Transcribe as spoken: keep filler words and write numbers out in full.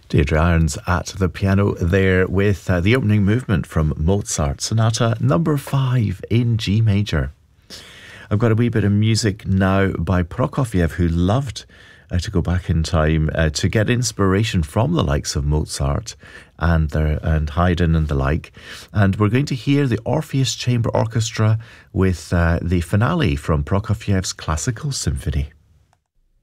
Deirdre Irons at the piano there with uh, the opening movement from Mozart, Sonata number five in G major. I've got a wee bit of music now by Prokofiev, who loved uh, to go back in time uh, to get inspiration from the likes of Mozart and their, and Haydn and the like. And we're going to hear the Orpheus Chamber Orchestra with uh, the finale from Prokofiev's Classical Symphony.